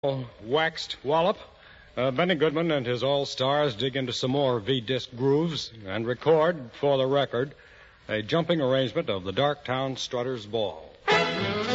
Waxed wallop. Benny Goodman and his all-stars dig into some more V-disc grooves and record, for the record, a jumping arrangement of the Darktown Strutters Ball.